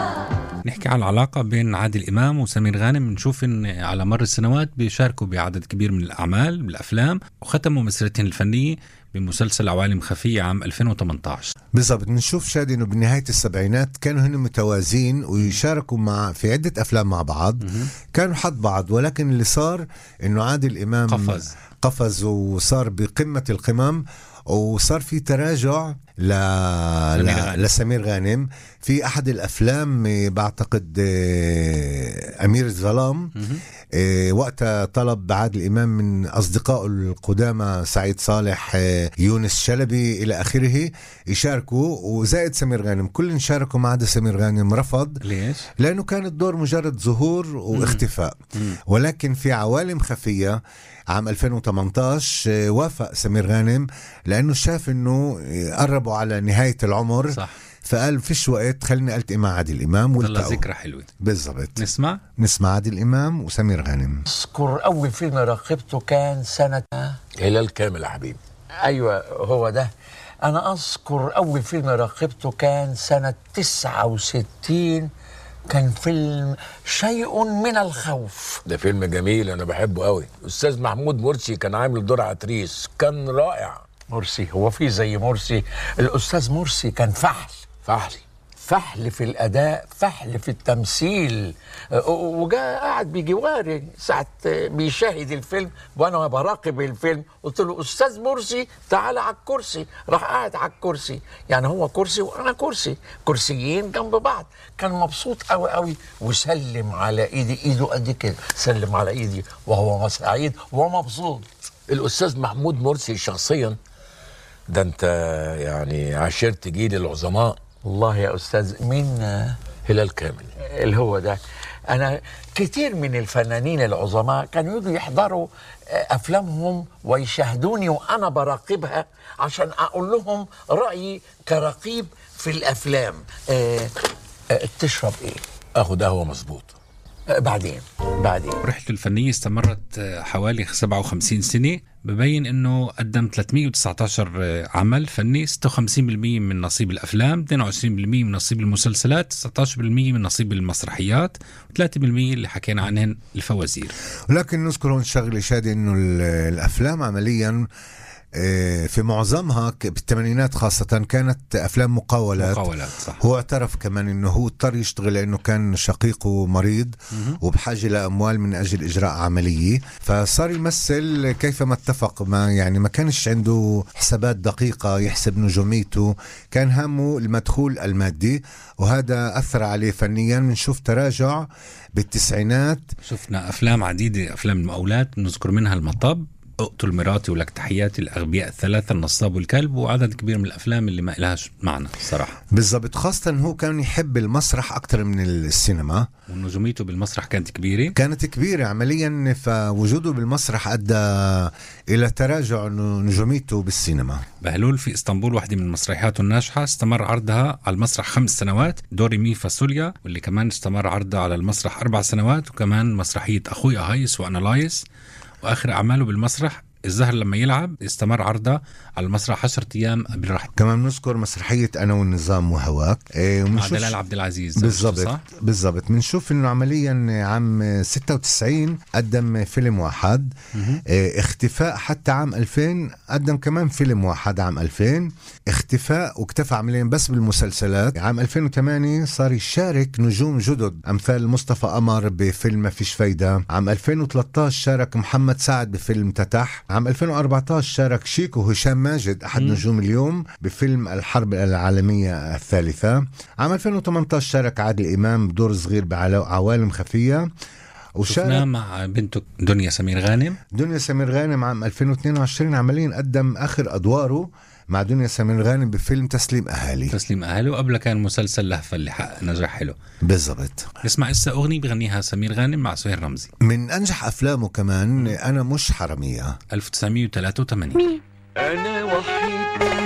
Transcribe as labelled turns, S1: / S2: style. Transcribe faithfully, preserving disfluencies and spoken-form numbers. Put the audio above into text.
S1: نحكي على العلاقة بين عادل إمام وسمير غانم. نشوف إن على مر السنوات بيشاركوا بعدد كبير من الأعمال بالأفلام، وختموا مسيرتهم الفنية بمسلسل عوالم خفية عام ألفين وثمانية عشر.
S2: بالضبط. نشوف شادي إنه بنهاية السبعينات كانوا هن متوازين ويشاركوا مع في عدة أفلام مع بعض، كانوا حد بعض، ولكن اللي صار إنه عادل إمام
S1: قفز
S2: قفز وصار بقمة القمم، وصار في تراجع ل...
S1: سمير غانم.
S2: لسمير غانم في أحد الأفلام، بعتقد أمير الظلام. وقتها طلب عادل إمام من أصدقائه القدامى سعيد صالح، يونس شلبي إلى آخره يشاركوا، وزائد سمير غانم، كل شاركوا ما عدا سمير غانم رفض.
S1: ليش؟
S2: لأنه كان الدور مجرد ظهور واختفاء.
S1: مم.
S2: ولكن في عوالم خفية عام ألفين وثمانية عشر وافق سمير غانم، لأنه شاف أنه قربوا على نهاية العمر.
S1: صح.
S2: فقال فيش وقت، خليني ألتقي مع عادل إمام.
S1: والله ذكرى حلوة.
S2: بالضبط.
S1: نسمع
S2: نسمع عادل إمام وسمير غانم.
S3: أذكر أول فيلم راقبته كان سنة
S4: هلال كامل يا حبيبي.
S3: أيوة هو ده. أنا أذكر أول فيلم راقبته كان سنة تسعة وستين، كان فيلم شيء من الخوف.
S4: ده فيلم جميل أنا بحبه قوي. أستاذ محمود مرسي كان عامل دور عتريس، كان رائع.
S3: مرسي هو في زي مرسي؟ الأستاذ مرسي كان فحل
S4: فحلي
S3: فحل في الأداء، فحل في التمثيل. وجاء قاعد بجواري ساعة بيشاهد الفيلم وأنا براقب الفيلم، قلت له أستاذ مرسي تعال على الكرسي. راح قاعد على الكرسي، يعني هو كرسي وأنا كرسي، كرسيين جنب بعض. كان مبسوط قوي قوي، وسلم على إيدي، إيده قد كده، سلم على إيدي وهو سعيد ومبسوط.
S4: الأستاذ محمود مرسي شخصيا ده أنت يعني عشرت جيل العظماء.
S3: والله يا أستاذ. مين؟
S4: هلال كامل
S3: اللي هو ده. أنا كتير من الفنانين العظماء كانوا يجوا يحضروا أفلامهم ويشاهدوني وأنا براقبها عشان أقول لهم رأيي كرقيب في الأفلام. أه أه تشرب إيه؟
S4: أخد قهوة مظبوط.
S3: أه بعدين بعدين
S1: رحلته الفنية استمرت حوالي سبعة وخمسين سنة، ببين انه قدم ثلاثمية وتسعة عشر عمل فني، ستة وخمسين بالمية من نصيب الافلام، اثنين وعشرين بالمية من نصيب المسلسلات، تسعة عشر بالمية من نصيب المسرحيات، وثلاثة بالمية اللي حكينا عنهن الفوازير.
S2: ولكن نذكر هون شغله شادي، انه الافلام عمليا في معظمها بالثمانينات خاصة كانت أفلام مقاولات.
S1: مقاولات صح.
S2: هو اعترف كمان أنه هو اضطر يشتغل لأنه كان شقيقه مريض م- وبحاجة لأموال من أجل إجراء عملية، فصار يمثل كيفما اتفق. ما يعني ما كانش عنده حسابات دقيقة يحسب نجوميته، كان همه المدخول المادي، وهذا أثر عليه فنيا. بنشوف تراجع بالتسعينات.
S1: شفنا أفلام عديدة، أفلام المقاولات نذكر منها المطب، اقتل مراتي، ولك تحياتي، الأغبياء الثلاثة، النصاب والكلب، وعدد كبير من الأفلام اللي ما إلهاش معنى صراحة.
S2: بالضبط. خاصة هو كان يحب المسرح أكتر من السينما،
S1: ونجوميته بالمسرح كانت كبيرة
S2: كانت كبيرة عمليا، فوجوده بالمسرح أدى إلى تراجع نجوميته بالسينما.
S1: بهلول في اسطنبول، واحدة من مسرحياته الناجحة، استمر عرضها على المسرح خمس سنوات، دوري مي فاصوليا، واللي كمان استمر عرضها على المسرح أربع سنوات، وكمان مسرحية أخوي أهايس وأنا لايس. وآخر أعماله بالمسرح الزهر لما يلعب، استمر عرضها على المسرح عشرة أيام قبل رحلة.
S2: كمان نذكر مسرحية أنا والنظام وهواك
S1: إيه مع دلال عبد العزيز.
S2: بالضبط بالضبط. بنشوف إنه عمليا عام ستة وتسعين قدم فيلم واحد. إيه اختفاء حتى عام ألفين قدم كمان فيلم واحد عام ألفين، اختفاء واكتفى عمليا بس بالمسلسلات. عام ألفين وثمانية صار يشارك نجوم جدد أمثال مصطفى قمر بفيلم ما فيش فايدة. عام ألفين وثلاثة عشر شارك محمد سعد بفيلم تتح. عام ألفين وأربعة عشر شارك شيكو هشام ماجد أحد م. نجوم اليوم بفيلم الحرب العالمية الثالثة. عام ألفين وثمانية عشر شارك عادل إمام بدور صغير بعوالم خفية.
S1: وشارك مع بنته دنيا سمير غانم.
S2: دنيا سمير غانم عام ألفين واثنين وعشرين عمليا قدم آخر أدواره مع دنيا سمير غانم بفيلم تسليم أهالي.
S1: تسليم أهالي، وقبل كان مسلسل لهفة اللي حقق نجاح حلو.
S2: بالضبط.
S1: نسمع إسا أغنية بغنيها سمير غانم مع سهير رمزي.
S2: من أنجح أفلامه كمان أنا مش حرامية
S1: ألف وتسعمية وثلاثة وثمانين.
S5: أنا وحيد